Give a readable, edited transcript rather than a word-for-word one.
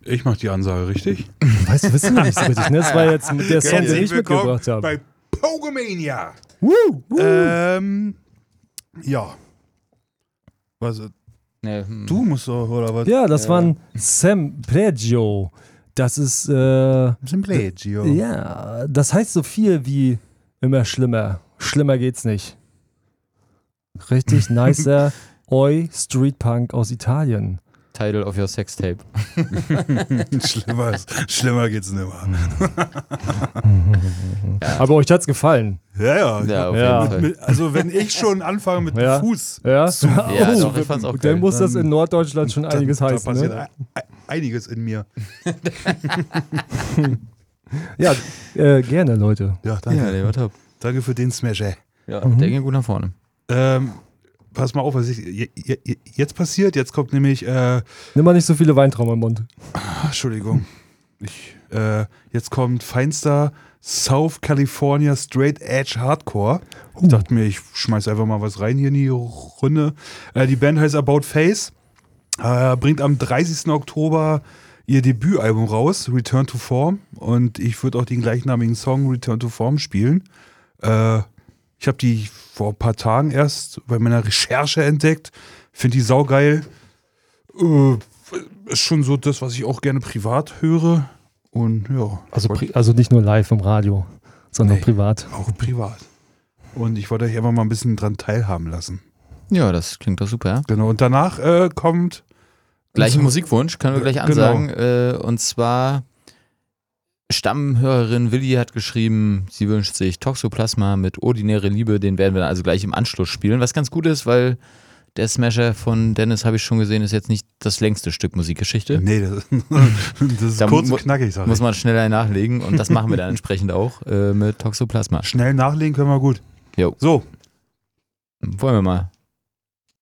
Ich mach die Ansage, richtig? Weißt du, wissen wir nicht so richtig, ne? Das war jetzt der Song, den ich mitgebracht habe. Bei Pogomania. Ja. Was? Nee, Du musst doch, oder was? Ja, das war ein Semplegio. Das ist, Semplegio. ja, das heißt so viel wie immer schlimmer. Schlimmer geht's nicht. Richtig nicer Oi Street Punk aus Italien. Title of your Sextape. Schlimmer geht's nimmer. Aber euch hat's gefallen. Ja. Ja, auf Ja. jeden Fall. Also wenn ich schon anfange mit dem Ja. Fuß, Ja, Ja, doch, ich fand's auch geil. dann muss das in Norddeutschland schon einiges da heißen. passiert Ne? einiges in mir. Ja, gerne, Leute. Ja, danke. Ja, der war top. Danke für den Smash, ey. Ja, der ging gut nach vorne. Pass mal auf, was jetzt passiert. Jetzt kommt nämlich, Nimm mal nicht so viele Weintrauben im Mund. Entschuldigung. Jetzt kommt feinster South California Straight Edge Hardcore. Ich dachte mir, ich schmeiß einfach mal was rein hier in die Runde. Die Band heißt About Face. Bringt am 30. Oktober ihr Debütalbum raus, Return to Form. Und ich würde auch den gleichnamigen Song Return to Form spielen. Ich habe die vor ein paar Tagen erst bei meiner Recherche entdeckt. Finde die saugeil. Ist schon so das, was ich auch gerne privat höre. Und ja. Also nicht nur live im Radio, sondern Nee. privat. Auch privat. Und ich wollte euch einfach mal ein bisschen dran teilhaben lassen. Ja, das klingt doch super. Genau. Und danach kommt. Gleichen Musikwunsch, können wir gleich Genau. ansagen. Und zwar Stammhörerin Willi hat geschrieben, sie wünscht sich Toxoplasma mit Ordinäre Liebe. Den werden wir dann also gleich im Anschluss spielen. Was ganz gut ist, weil der Smasher von Dennis, habe ich schon gesehen, ist jetzt nicht das längste Stück Musikgeschichte. Nee, das ist Da kurz und knackig, sag Muss ich. man schneller nachlegen und das machen wir dann entsprechend auch mit Toxoplasma. Schnell nachlegen können wir gut. Jo. So, Wollen wir mal.